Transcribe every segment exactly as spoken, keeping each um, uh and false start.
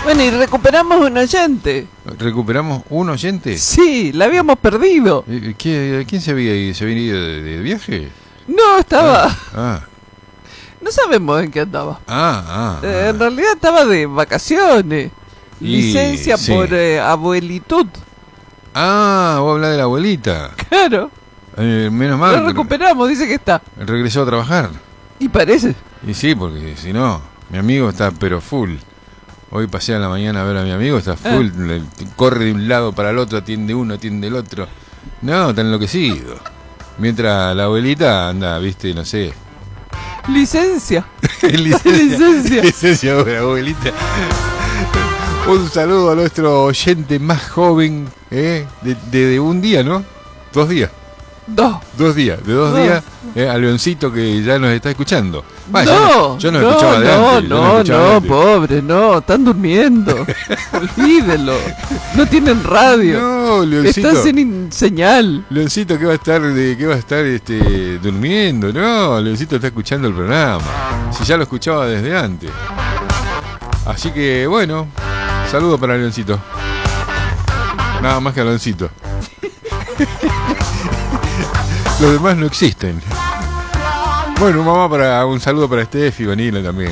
Bueno, y recuperamos un oyente. ¿Recuperamos un oyente? Sí, la habíamos perdido. ¿Quién, ¿quién se había ido? ¿Se había ido de, de viaje? No, estaba... Ah, ah. No sabemos en qué andaba. Ah, ah, Eh, ah. En realidad estaba de vacaciones. Y, Licencia sí. por eh, abuelitud. Ah, vos hablás de la abuelita. Claro. Eh, menos mal. Lo recuperamos, dice que está. Regresó a trabajar. Y parece. Y sí, porque si no, mi amigo está pero full. Hoy pasé a la mañana a ver a mi amigo, está full. Ah. Le, corre de un lado para el otro, atiende uno, atiende el otro. No, está enloquecido. Mientras la abuelita anda, viste, no sé. Licencia. Licencia. Licencia. Licencia, abuelita. Un saludo a nuestro oyente más joven, ¿eh? de, de, de un día, ¿no? Dos días. Dos. Dos días, de dos no. días, eh, a Leoncito que ya nos está escuchando. Bah, no, yo no, yo no, no escuchaba de no, antes. No, no, no, no antes. pobre, no, están durmiendo. Olvídelo. No tienen radio. No, Leoncito. Están sin señal. Leoncito, ¿qué va a estar, de, qué va a estar este, durmiendo? No, Leoncito está escuchando el programa. Si ya lo escuchaba desde antes. Así que, bueno, saludo para Leoncito. Nada más que a Leoncito. Los demás no existen. Bueno, mamá, para un saludo para Steffi y Vanilla también.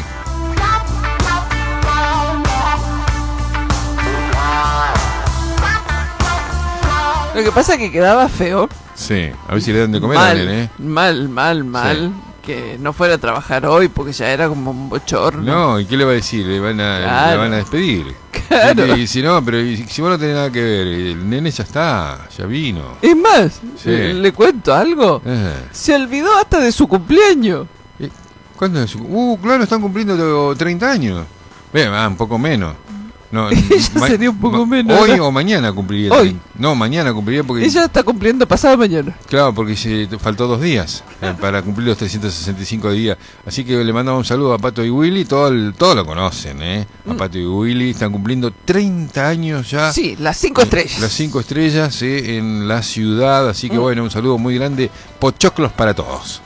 Lo que pasa es que quedaba feo. Sí, a ver si le dan de comer mal, a él, ¿eh? Mal, mal, mal. Sí. Que no fuera a trabajar hoy porque ya era como un bochorno. No, ¿y qué le va a decir? Le van a, claro. le van a despedir. Claro. Y, y si no, pero y, si vos no tenés nada que ver, el nene ya está, ya vino. Es más, sí. le, le cuento algo. Eh. Se olvidó hasta de su cumpleaños. ¿Cuándo es su Uh, claro, están cumpliendo treinta años. Bien, ah, un poco menos. No, ella sería un poco menos. Hoy ¿no? o mañana cumpliría. Hoy. No, mañana cumpliría porque... Ella está cumpliendo pasado mañana. Claro, porque se faltó dos días eh, para cumplir los trescientos sesenta y cinco días. Así que le mandamos un saludo a Pato y Willy. Todo el, todos lo conocen, ¿eh? A mm. Pato y Willy. Están cumpliendo treinta años ya. Sí, las cinco estrellas. Las cinco estrellas eh, en la ciudad. Así que mm. bueno, un saludo muy grande. Pochoclos para todos.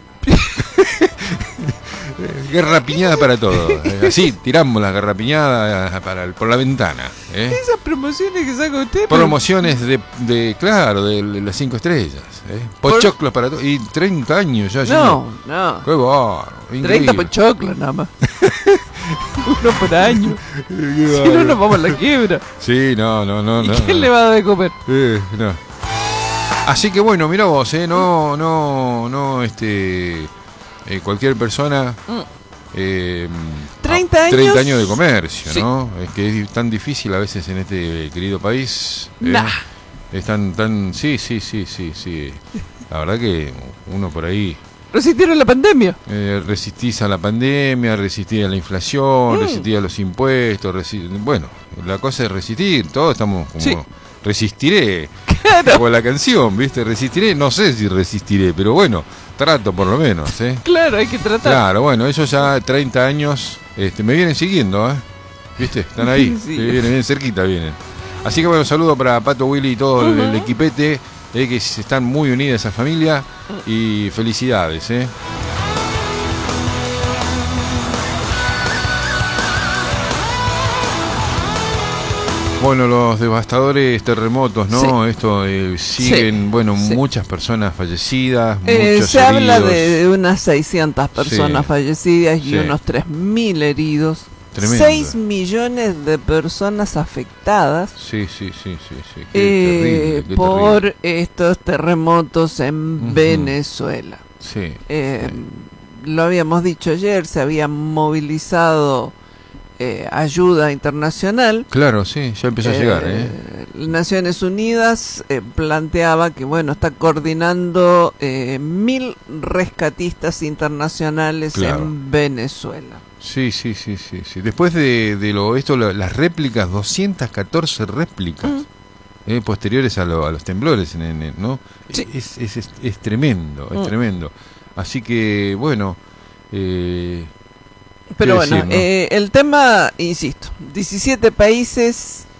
Garrapiñada para todo. Así tiramos las garrapiñadas para el, por la ventana. ¿eh? Esas promociones que saca usted. Promociones de, de claro, de, de las cinco estrellas. ¿eh? Pochoclos por... para todo. Y treinta años ya. No, no. Qué bárbaro. treinta pochoclos nada más. Uno por año. Si no nos vamos a la quiebra. Sí, no, no, no. ¿Y no, quién no. le va a dar de comer? Eh, no. Así que bueno, mira vos, ¿eh? No, no, no, este... Eh, cualquier persona eh, treinta años treinta años de comercio, sí. ¿no? Es que es tan difícil a veces en este querido país. Eh, nah. Es tan, tan, sí, sí, sí, sí, sí. La verdad que uno por ahí resistieron la pandemia. Eh, resistís a la pandemia, resistís a la inflación, mm. resistís a los impuestos, resi- bueno, la cosa es resistir. Todos estamos como sí. resistiré. Claro. Como la canción, ¿viste? Resistiré, no sé si resistiré, pero bueno, trato por lo menos, ¿eh? Claro, hay que tratar. Claro, bueno, ellos ya treinta años, este, me vienen siguiendo, ¿eh? ¿Viste? Están ahí, sí. vienen bien cerquita, vienen. Así que bueno, saludo para Pato, Willy y todo uh-huh. el, el equipete, eh, que están muy unidas esa familia, y felicidades, ¿eh? Bueno, los devastadores terremotos, ¿no? Sí. Esto eh, siguen, sí. bueno, sí. muchas personas fallecidas, eh, muchos se heridos. habla de unas seiscientas personas sí. fallecidas y sí. unos tres mil heridos. Tremendo. seis millones de personas afectadas. Sí, sí, sí, sí, sí. Qué eh, terrible, qué por terrible. estos terremotos en uh-huh. Venezuela. Sí, eh, sí. Lo habíamos dicho ayer, se había movilizado Eh, ayuda internacional. Claro, sí, ya empezó eh, a llegar. ¿eh? Naciones Unidas eh, planteaba que, bueno, está coordinando eh, mil rescatistas internacionales claro. en Venezuela. Sí, sí, sí, sí, sí. Después de, de lo esto, lo, las réplicas, doscientas catorce réplicas mm. eh, posteriores a, lo, a los temblores, en, en, ¿no? Sí. Es, es, es, es tremendo, es mm. tremendo. Así que, bueno. Eh, Pero bueno, decir, ¿no? eh, el tema, insisto, diecisiete países